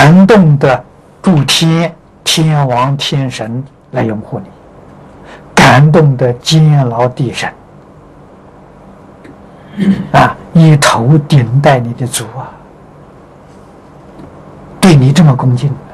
感动的诸天王天神来拥护你，感动的监牢地神一头顶戴你的主啊，对你这么恭敬。